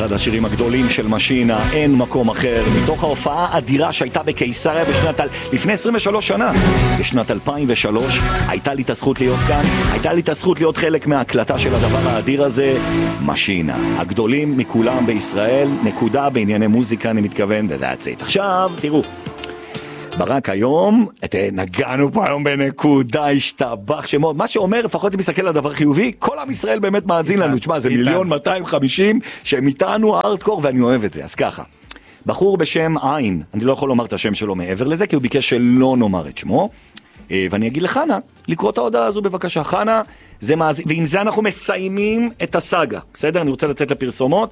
אחד השירים הגדולים של משינה, אין מקום אחר, מתוך ההופעה האדירה שהייתה בקיסריה לפני 23 שנה, בשנת 2003. הייתה לי את הזכות להיות כאן, הייתה לי את הזכות להיות חלק מההקלטה של הדבר האדיר הזה. משינה, הגדולים מכולם בישראל, נקודה בענייני מוזיקה אני מתכוון, that's it. עכשיו תראו, ברק היום, נגענו פה היום בנקודה, השתבח שמות, מה שאומר, לפחות אם מסתכל על דבר חיובי, כל עם ישראל באמת מאזין לנו, תשמע, זה 1,250,000 שהם איתנו הארדקור, ואני אוהב את זה. אז ככה, בחור בשם עין, אני לא יכול לומר את השם שלו מעבר לזה, כי הוא ביקש שלא נאמר את שמו, ואני אגיד לחנה, לקרוא את ההודעה הזו בבקשה. חנה, זה מאזין, ועם זה אנחנו מסיימים את הסאגה, בסדר? אני רוצה לצאת לפרסומות,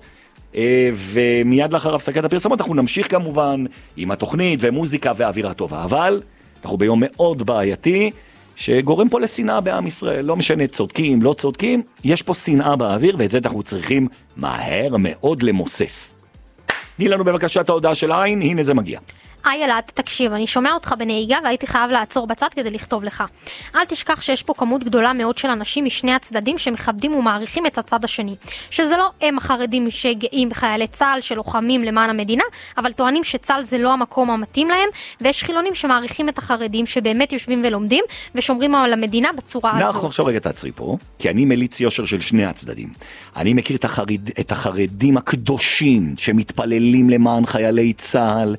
ומיד לאחר הפסקת הפרסומות אנחנו נמשיך כמובן עם התוכנית ומוזיקה ואווירה טובה, אבל אנחנו ביום מאוד בעייתי שגורם פה לשנאה בעם ישראל, לא משנה צודקים, לא צודקים, יש פה שנאה באוויר, ואת זה אנחנו צריכים מהר מאוד למוסס. תני לנו בבקשה את ההודעה של עין, הנה זה מגיע. ילד, תקשיב, אני שומע אותך בנהיגה והייתי חייב לעצור בצד כדי לכתוב לך. אל תשכח שיש פה כמות גדולה מאוד של אנשים משני הצדדים שמכבדים ומעריכים את הצד השני. שזה לא הם החרדים שגאים בחיילי צה"ל שלוחמים למען המדינה, אבל טוענים שצה"ל זה לא המקום המתאים להם, ויש חילונים שמעריכים את החרדים שבאמת יושבים ולומדים ושומרים על המדינה בצורה הזאת. אנחנו עכשיו רגע תעצרי פה, כי אני מליץ יושר של שני הצדדים. אני מכיר את החרדים הקדושים שמתפללים למען חיילי צה"ל,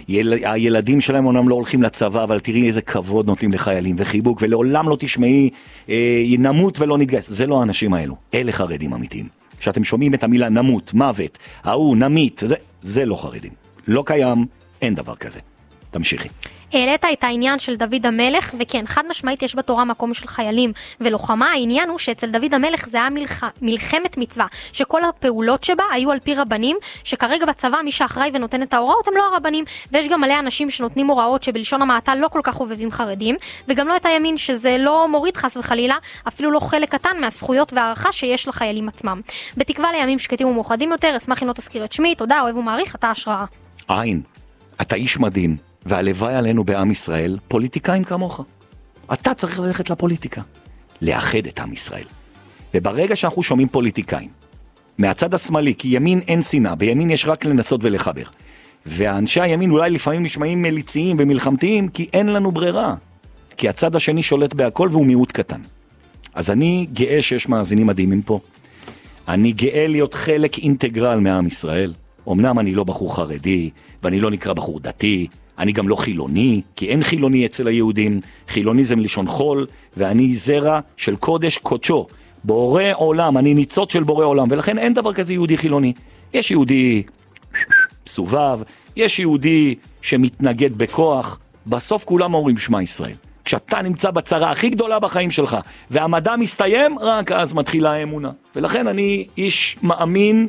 הילדים שלהם אומנם לא הולכים לצבא, אבל תראי איזה כבוד נותנים לחיילים וחיבוק, ולעולם לא תשמעי, נמות ולא נתגייס. זה לא האנשים האלו, אלה חרדים אמיתיים. כשאתם שומעים את המילה נמות, מוות, נמית, זה לא חרדים. לא קיים, אין דבר כזה. תמשיכי. העלית את העניין של דוד המלך, וכן, חד משמעית יש בתורה מקום של חיילים ולוחמה. העניין הוא שאצל דוד המלך זה היה מלחמת מצווה, שכל הפעולות שבה היו על פי רבנים, שכרגע בצבא מי שאחראי ונותן את ההוראות הם לא הרבנים, ויש גם מלא אנשים שנותנים הוראות שבלשון המעטה לא כל כך חובבים חרדים, וגם לא את הימין, שזה לא מוריד חס וחלילה, אפילו לא חלק קטן מהזכויות והערכה שיש לחיילים עצמם. בתקווה לימים שקטים ומאוחדים יותר, אשמח אם לא תזכיר את שמי, תודה, אוהב ומעריך, אתה השראה. עין, אתה איש מדהים. והלוואי עלינו בעם ישראל, פוליטיקאים כמוך. אתה צריך ללכת לפוליטיקה, לאחד את עם ישראל. וברגע שאנחנו שומעים פוליטיקאים, מהצד השמאלי, כי ימין אין שנאה, בימין יש רק לנסות ולחבר. והאנשי הימין אולי לפעמים נשמעים מליציים ומלחמתיים, כי אין לנו ברירה. כי הצד השני שולט בהכל והוא מיעוט קטן. אז אני גאה שיש מאזינים מדהימים פה. אני גאה להיות חלק אינטגרל מעם ישראל. אמנם אני לא בחור חרדי, ואני לא נקרא בחור דתי, אני גם לא חילוני, כי אין חילוני אצל היהודים. חילוני זה מלשון חול, ואני זרע של קודש קודשו. בורא עולם, אני ניצוץ של בורא עולם, ולכן אין דבר כזה יהודי חילוני. יש יהודי סובב, יש יהודי שמתנגד בכוח, בסוף כולם אומרים שמע ישראל. כשאתה נמצא בצרה הכי גדולה בחיים שלך, והמדע מסתיים, רק אז מתחילה האמונה. ולכן אני איש מאמין,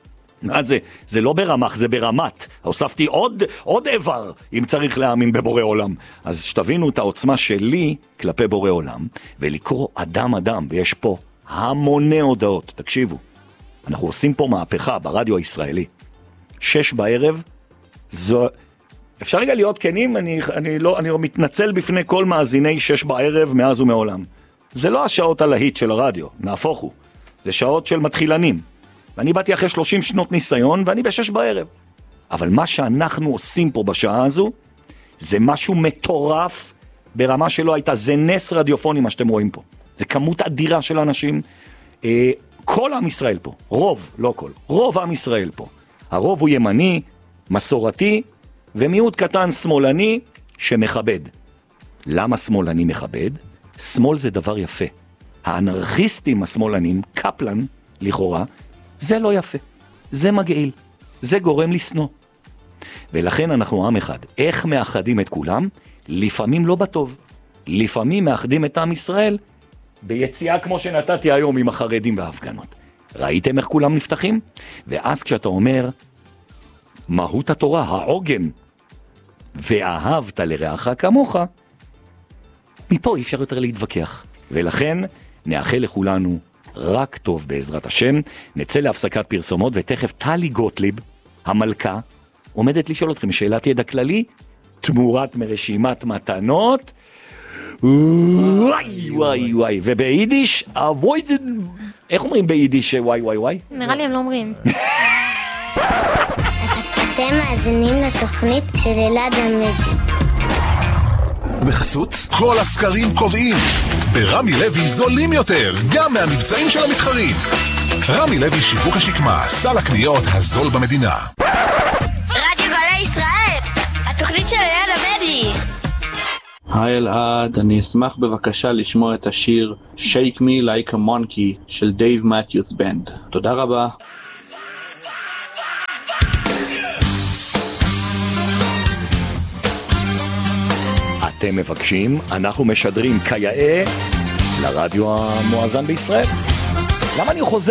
זה לא ברמח, זה ברמת. הוספתי עוד איבר, אם צריך להאמין בבורא עולם. אז שתבינו את העוצמה שלי כלפי בורא עולם, ולקרוא אדם, ויש פה המוני הודעות. תקשיבו, אנחנו עושים פה מהפכה ברדיו הישראלי. 6 בערב, אפשר רגע להיות כנים, אני מתנצל בפני כל מאזיני 6 בערב מאז ומעולם. זה לא השעות הלהיט של הרדיו, נהפוך הוא. זה שעות של מתחילנים. ואני באתי אחרי 30 שנות ניסיון, ואני ב6 בערב. אבל מה שאנחנו עושים פה בשעה הזו, זה משהו מטורף ברמה שלא הייתה. זה נס רדיופוני מה שאתם רואים פה. זה כמות אדירה של אנשים. כל עם ישראל פה, רוב, לא כל, רוב עם ישראל פה. הרוב הוא ימני, מסורתי, ומיעוט קטן שמאלני שמכבד. למה שמאלני מכבד? שמאל זה דבר יפה. האנרכיסטים השמאלנים, קפלן, לכאורה, זה לא יפה, זה מגעיל, זה גורם לסנוע. ולכן אנחנו עם אחד. איך מאחדים את כולם? לפעמים לא בטוב. לפעמים מאחדים את עם ישראל ביציאה כמו שנתתי היום עם החרדים וההפגנות. ראיתם איך כולם נפתחים? ואז כשאתה אומר, מהות התורה, העוגן, ואהבת לרעך כמוך, מפה אי אפשר יותר להתווכח. ולכן נאחל לכולנו רק טוב בעזרת השם. נצא להפסקת פרסומות, ותכף טלי גוטליב, המלכה, עומדת לשאול אתכם שאלת ידע כללי, תמורת מרשימת מתנות, וואי, וביידיש, איך אומרים ביידיש וואי? נראה לי הם לא אומרים. אתם מאזינים לתוכנית של אלעד עמידי. בחסות, כל הסקרים קובעים. ברמי לוי זולים יותר, גם מהמבצעים של המתחרים. רמי לוי שיווק השקמה, סל הקניות הזול במדינה. רדיו גלי ישראל, התוכנית של אלעד עמידי. היי אלעד, אני אשמח בבקשה לשמוע את השיר Shake Me Like a Monkey של דייב מתיוס בנד. תודה רבה. אתם מבקשים, אנחנו משדרים כיאה לרדיו המואזן בישראל. למה אני חוזר